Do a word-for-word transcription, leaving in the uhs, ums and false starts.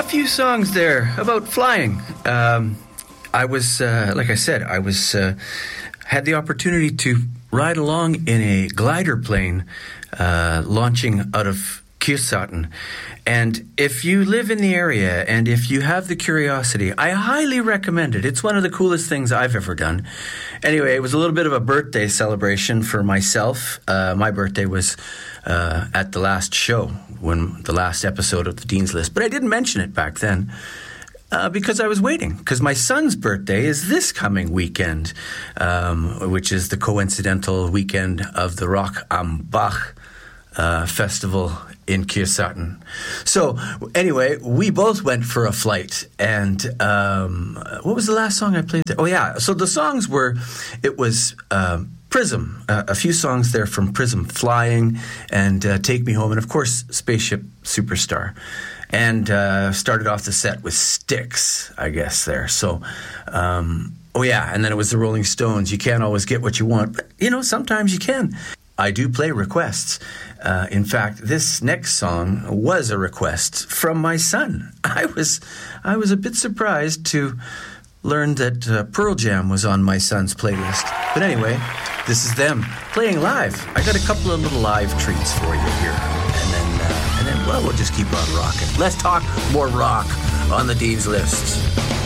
few songs there about flying. Um, I was, uh, like I said, I was uh, had the opportunity to ride along in a glider plane uh, launching out of Keersartan. And if you live in the area and if you have the curiosity, I highly recommend it. It's one of the coolest things I've ever done. Anyway, it was a little bit of a birthday celebration for myself. Uh, my birthday was uh, at the last show, when the last episode of the Dean's List. But I didn't mention it back then uh, because I was waiting. Because my son's birthday is this coming weekend, um, which is the coincidental weekend of the Rock am Bach uh, festival in Keersartan. So anyway, we both went for a flight, and um, what was the last song I played there? Oh yeah, so the songs were, it was uh, Prism, uh, a few songs there from Prism, Flying, and uh, Take Me Home, and of course Spaceship Superstar. And uh, started off the set with Styx, I guess there. So, um, oh yeah, and then it was the Rolling Stones. You can't always get what you want, but you know, sometimes you can. I do play requests. Uh, in fact, this next song was a request from my son. I was I was a bit surprised to learn that uh, Pearl Jam was on my son's playlist. But anyway, this is them playing live. I got a couple of little live treats for you here. And then, uh, and then well, we'll just keep on rocking. Let's talk more rock on the Dean's List.